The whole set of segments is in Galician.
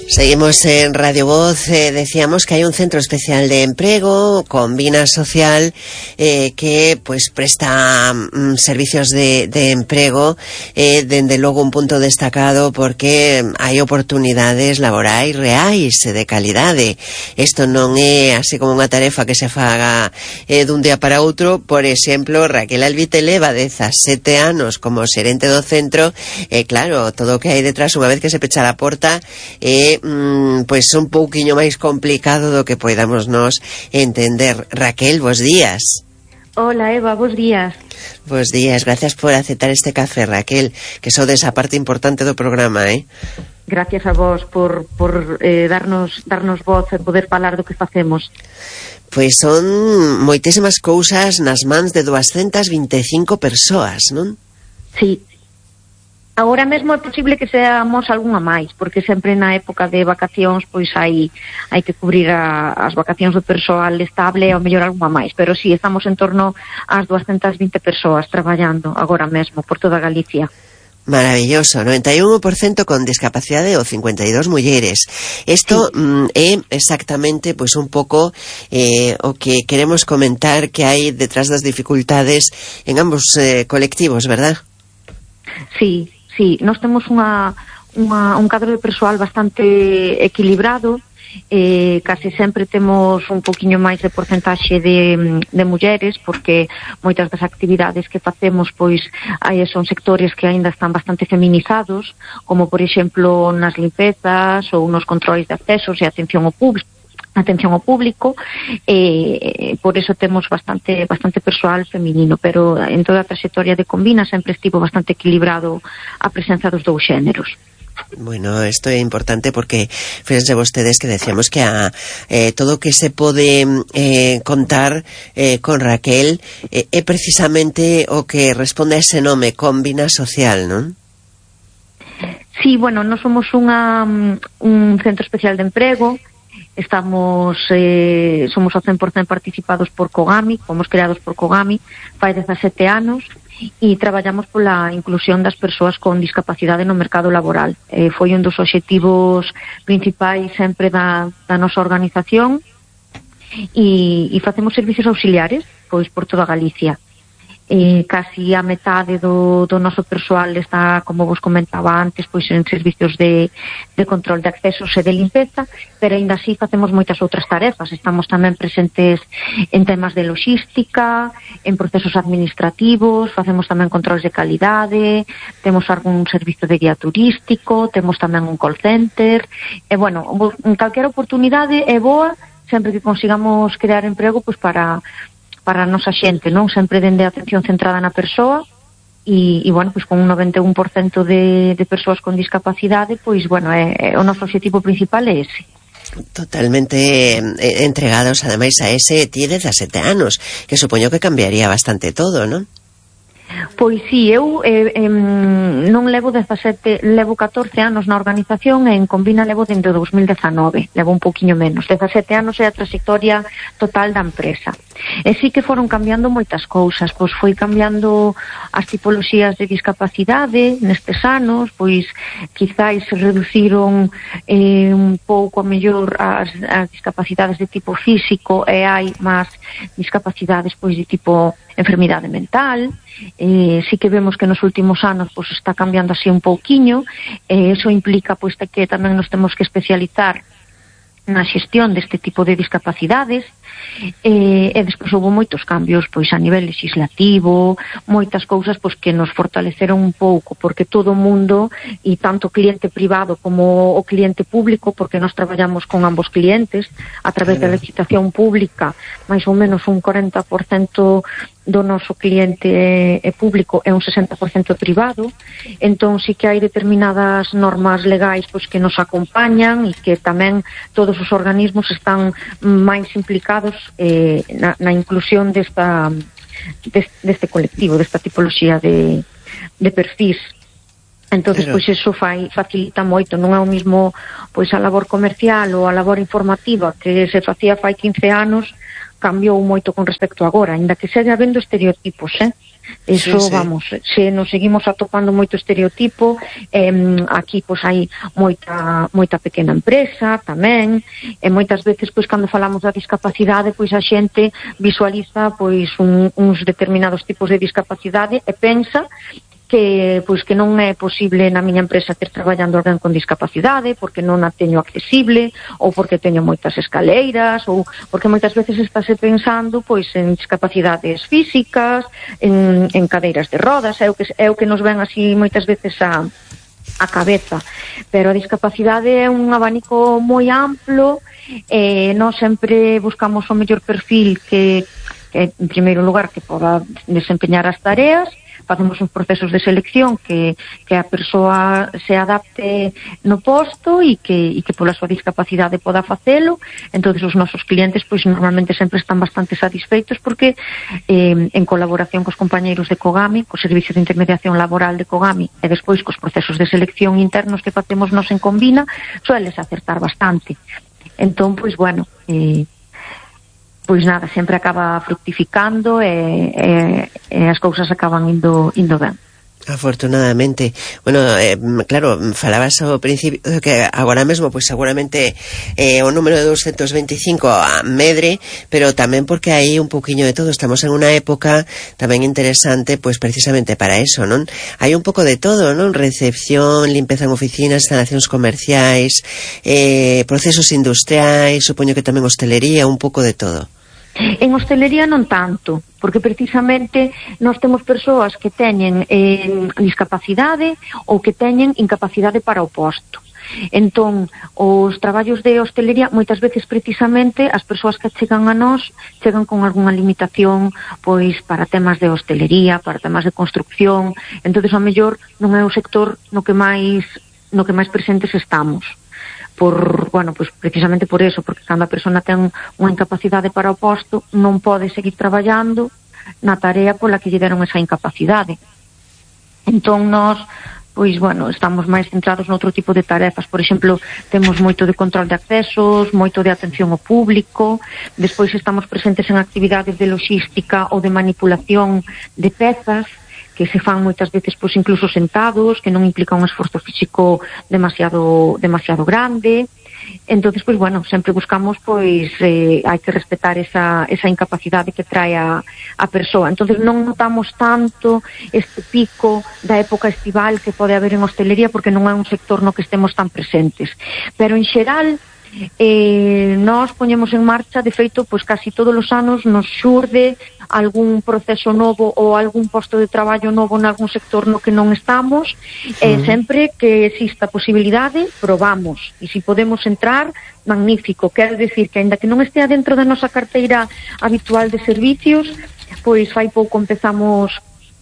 Seguimos en Radio Voz. Decíamos que hay un centro especial de emprego, Convina Social, que pues presta servicios de emprego, dende logo un punto destacado porque hai oportunidades laborais reais de calidade. Isto non é así como unha tarefa que se faga dun día para outro. Por exemplo, Raquel Albite leva 17 anos como xerente do centro, claro, todo o que hai detrás unha vez que se pecha a porta pois un pouquiño máis complicado do que podamos nos entender. Raquel, bos días. Hola Eva, bos días. Bos días, gracias por aceptar este café, Raquel, que sodes a parte importante do programa, Gracias a vos por darnos voz e poder falar do que facemos. Pois son moitísimas cousas nas mans de 225 persoas, non? Sí. Agora mesmo é posible que seamos algunha máis, porque sempre na época de vacacións pois hai que cubrir as vacacións do persoal estable e ao mellor algunha máis, pero sí, estamos en torno ás 220 persoas traballando agora mesmo por toda Galicia. Maravilloso, 91% con discapacidade ou 52 mulleres. Isto é exactamente pois un pouco o que queremos comentar que hai detrás das dificultades en ambos colectivos, verdad? Sí, nós temos un cadro de persoal bastante equilibrado, case sempre temos un poquinho máis de porcentaxe de mulleres, porque moitas das actividades que facemos pois son sectores que aínda están bastante feminizados, como por exemplo nas limpezas ou nos controis de accesos e atención ao público, por eso temos bastante persoal feminino, pero en toda a trayectoria de Convina sempre estivo bastante equilibrado a presenza dos dous xéneros. Bueno, isto é importante porque fíjense vostedes que decíamos que todo o que se pode contar con Raquel é precisamente o que responde a ese nome, Convina Social, non? Sí, bueno, nós somos un centro especial de emprego. Somos ao 100% participados por Cogami, fomos creados por Cogami fai 17 anos e traballamos pola inclusión das persoas con discapacidade no mercado laboral. Foi un dos obxectivos principais sempre da nosa organización e facemos servicios auxiliares pois por toda Galicia. Casi a metade do noso persoal está, como vos comentaba antes, pois en servicios de control de accesos e de limpeza, pero ainda así facemos moitas outras tarefas. Estamos tamén presentes en temas de logística, en procesos administrativos, facemos tamén controles de calidade, temos algún servizo de guía turístico, temos tamén un call center, e bueno, en calquera oportunidade é boa, sempre que consigamos crear emprego pois para a nosa xente, non? Sempre dende a atención centrada na persoa e bueno, pois con un 91% de persoas con discapacidade, pois bueno, o noso obxectivo principal é ese. Totalmente entregados ademais a ese 17 anos, que supoño que cambiaría bastante todo, non? Pois sí, eu non levo 14 anos na organización e en Convina levo dende 2019, levo un poquinho menos. 17 anos é a trayectoria total da empresa. E sí que foron cambiando moitas cousas, pois foi cambiando as tipoloxías de discapacidade nestes anos, pois quizáis se reduciron un pouco a mellor as discapacidades de tipo físico e hai máis discapacidades pois de tipo enfermidade mental. Sí que vemos que nos últimos anos pois está cambiando así un pouquiño, e eso implica pois que tamén nos temos que especializar na xestión deste tipo de discapacidades, e despois houve moitos cambios pois a nivel legislativo, moitas cousas pois que nos fortaleceron un pouco, porque todo o mundo, e tanto o cliente privado como o cliente público, porque nós traballamos con ambos clientes a través da licitación pública, máis ou menos un 40% do noso cliente público e un 60% privado. Entón sí que hai determinadas normas legais pois que nos acompañan e que tamén todos os organismos están máis implicados na inclusión deste colectivo, desta tipoloxía de perfis. Entonces, pois eso facilita moito, non é o mismo pois a labor comercial ou a labor informativa que se facía fai 15 anos, cambiou moito con respecto a agora, ainda que segue habendo estereotipos, Eso, sí. Vamos, se nos seguimos atopando moito estereotipo, aquí pois hai moita pequena empresa tamén, e moitas veces pois cando falamos da discapacidade, pois a xente visualiza pois uns determinados tipos de discapacidade e pensa que non é posible na miña empresa ter traballando alguén con discapacidade porque non a teño accesible ou porque teño moitas escaleiras ou porque moitas veces estáse pensando pois en discapacidades físicas, en cadeiras de rodas, é o que nos ven así moitas veces a cabeza, pero a discapacidade é un abanico moi amplo e nós sempre buscamos o mellor perfil que en primeiro lugar que poda desempeñar as tareas. Facemos uns procesos de selección que a persoa se adapte no posto e que pola súa discapacidade poda facelo. Entón, os nosos clientes pois normalmente sempre están bastante satisfeitos porque en colaboración cos compañeiros de Cogami, co Servicio de Intermediación Laboral de Cogami e despois cos procesos de selección internos que facemos nos en Convina, sueles acertar bastante. Entón, pois, bueno, pois nada, sempre acaba fructificando e as cousas acaban indo ben. Afortunadamente. Bueno, claro, falabas ao principio que agora mesmo, pois seguramente o número de 225 medre, pero tamén porque hai un poquinho de todo. Estamos en unha época tamén interesante, pois precisamente para eso, non? Hai un pouco de todo, non? Recepción, limpeza en oficinas, instalacións comerciais, procesos industriais, supoño que tamén hostelería, un pouco de todo. En hostelería non tanto, porque precisamente nós temos persoas que teñen discapacidade ou que teñen incapacidade para o posto. Entón, os traballos de hostelería moitas veces precisamente as persoas que chegan a nós chegan con algunha limitación pois para temas de hostelería, para temas de construcción. Entonces, ao mellor non é o sector no que máis presentes estamos. Pois precisamente por eso, porque cando a persona ten unha incapacidade para o posto non pode seguir traballando na tarea pola que lle deron esa incapacidade. Entón nós, pois bueno, estamos máis centrados noutro tipo de tarefas. Por exemplo, temos moito de control de accesos, moito de atención ao público, despois estamos presentes en actividades de logística ou de manipulación de pezas que se fan moitas veces pois incluso sentados, que non implica un esforzo físico demasiado grande. Entonces, pois bueno, sempre buscamos pois hai que respetar esa incapacidade que trae a persoa. Entonces non notamos tanto este pico da época estival que pode haber en hostelería porque non é un sector no que estemos tan presentes. Pero en xeral nós poñemos en marcha, de feito, pois casi todos os anos nos xurde algún proceso novo ou algún posto de traballo novo en algún sector no que non estamos, e sempre que exista posibilidade probamos, e se podemos entrar, magnífico. Quero dicir que aínda que non estea dentro da nosa carteira habitual de servicios, pois fai pouco empezamos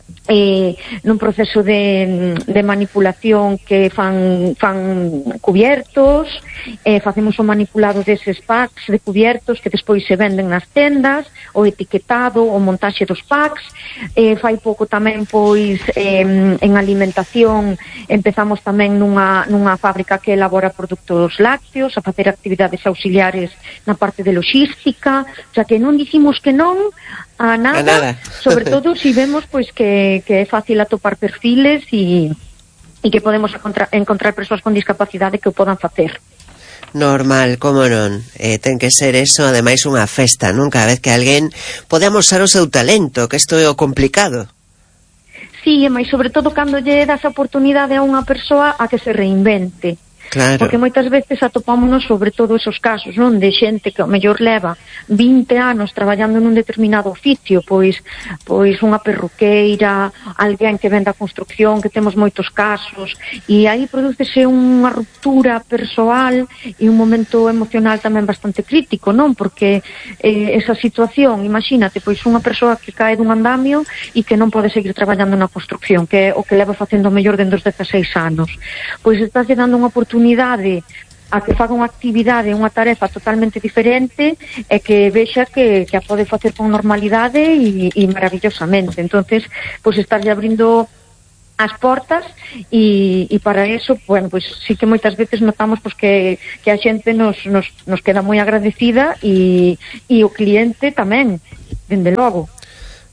nun proceso de manipulación que fan cubiertos, facemos o manipulado deses packs de cubiertos que despois se venden nas tendas, o etiquetado, o montaxe dos packs. Fai pouco tamén pois en alimentación empezamos tamén nunha fábrica que elabora produtos lácteos, a facer actividades auxiliares na parte de logística, o sea que non dicimos que non a nada. Sobre todo si vemos pois que é fácil atopar perfiles e que podemos encontrar persoas con discapacidade que o podan facer. Normal, como non? Ten que ser eso, ademais unha festa, non? Cada vez que alguén pode amosar o seu talento, que isto é o complicado. Sí, mas sobre todo cando lle das a oportunidade a unha persoa a que se reinvente. Claro. Porque moitas veces atopámonos sobre todo esos casos, non? De xente que ao mellor leva 20 anos traballando nun determinado oficio, pois unha perruqueira, alguén que venda a construcción, que temos moitos casos, e aí prodúcese unha ruptura persoal e un momento emocional tamén bastante crítico, non? Porque esa situación, imagínate, pois unha persoa que cae dun andamio e que non pode seguir traballando na construcción, que é o que leva facendo mellor dende os 16 anos. Pois estás lle dando unha oportunidade a que faga unha actividade, unha tarefa totalmente diferente e que vexa que a pode facer con normalidade e maravillosamente. Entonces, pois estarlle abrindo as portas e para eso, bueno, pois sí que moitas veces notamos pois que a xente nos queda moi agradecida e o cliente tamén, dende logo.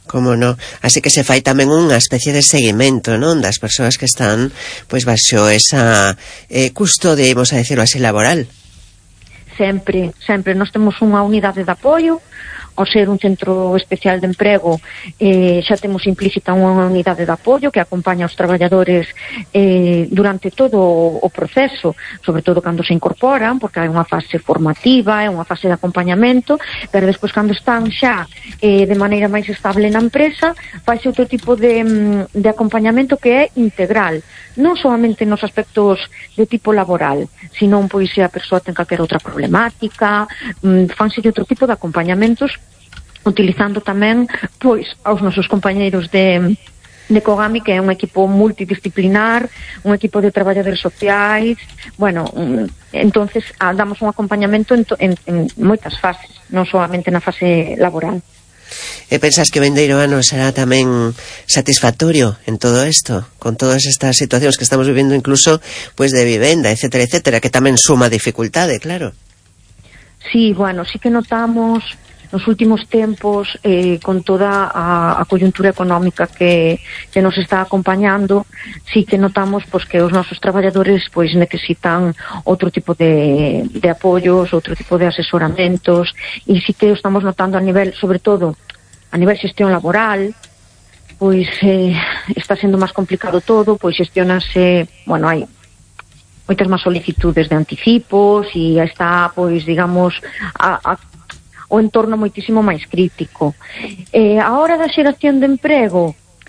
Como no. Así que se fai tamén unha especie de seguimento, non, das persoas que están pois baixo esa custodia, vamos a decirlo así, laboral. Sempre nós temos unha unidade de apoio. Ao ser un centro especial de emprego, xa temos implícita unha unidade de apoio que acompaña os traballadores durante todo o proceso, sobre todo cando se incorporan, porque hai unha fase formativa, é unha fase de acompañamento, pero despois cando están xa de maneira máis estable na empresa, faise outro tipo de acompañamento que é integral, non solamente nos aspectos de tipo laboral, senón pois se a persoa ten calquera outra problemática, fanse outro tipo de acompañamentos, utilizando tamén pois aos nosos compañeiros de Cogami, que é un equipo multidisciplinar, un equipo de traballadores sociais. Bueno, entonces damos un acompañamento en moitas fases, non solamente na fase laboral. E pensas que vendeiro ano será tamén satisfactorio en todo isto, con todas estas situacións que estamos vivindo, incluso pois de vivenda, etcétera, etcétera, que tamén suma dificultade, claro. Sí, bueno, sí que notamos nos últimos tempos, con toda a coyuntura económica que nos está acompañando, sí que notamos pois que os nosos traballadores pois necesitan outro tipo de apoios, outro tipo de asesoramentos, e sí que o estamos notando a nivel, sobre todo a nivel xestión laboral, pois está sendo máis complicado todo, pois xestionase, bueno, hai moitas máis solicitudes de anticipos e está, pois, digamos, o entorno moitísimo máis crítico. A hora da xeración de emprego,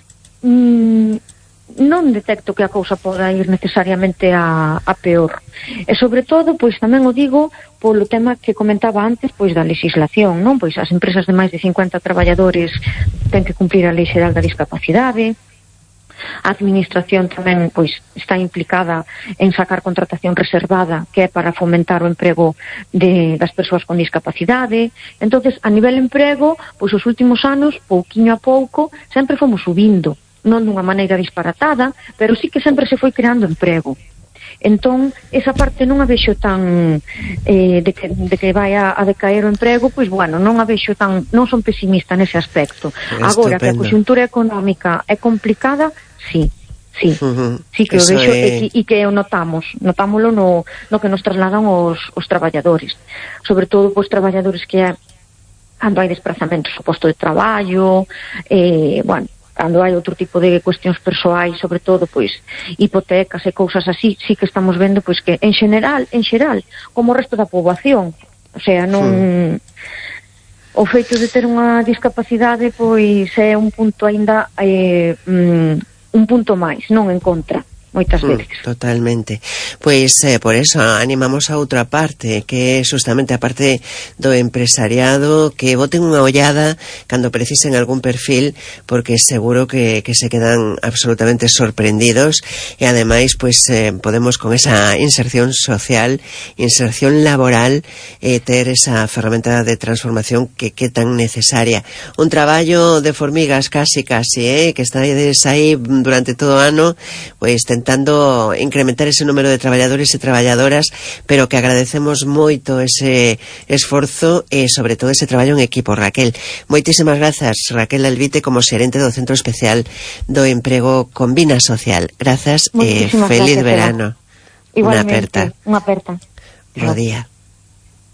non detecto que a cousa poda ir necesariamente a peor. E sobre todo, pois tamén o digo polo tema que comentaba antes, pois da legislación, non? Pois as empresas de máis de 50 traballadores ten que cumprir a Lei Xeral da Discapacidade. A administración tamén pois está implicada en sacar contratación reservada, que é para fomentar o emprego das persoas con discapacidade. Entonces, a nivel emprego, pois os últimos anos, pouquiño a pouco, sempre fomos subindo, non dunha maneira disparatada, pero sí que sempre se foi creando emprego. Entón, esa parte non a vexo tan de que vai a decaer o emprego, pois bueno, non a vexo tan, non son pesimista nese aspecto. Agora, que a conxuntura económica é complicada, sí que o vexo e que o notámolo no que nos trasladan os traballadores, sobre todo pois traballadores que cando hai desplazamentos ao posto de traballo, bueno, cando hai outro tipo de cuestións persoais, sobre todo, pois, hipotecas e cousas así, sí que estamos vendo, pois, que en xeral, como o resto da poboación, o sea, non... O feito de ter unha discapacidade, pois, é un punto aínda, un punto máis, non en contra. Moitas veces. Totalmente. Pois por eso animamos a outra parte, que é justamente a parte do empresariado, que boten unha ollada cando precisen algún perfil, porque seguro que se quedan absolutamente sorprendidos, e ademais pois podemos con esa inserción social, inserción laboral, ter esa ferramenta de transformación que é tan necesaria. Un traballo de formigas casi, que estáis aí durante todo o ano, pois tentando incrementar ese número de traballadores e traballadoras, pero que agradecemos moito ese esforzo e sobre todo ese traballo en equipo. Raquel, moitísimas grazas. Raquel Alvite, como xerente do Centro Especial do Emprego Convina Social. Grazas e feliz verano. Igualmente, unha aperta. Bo día.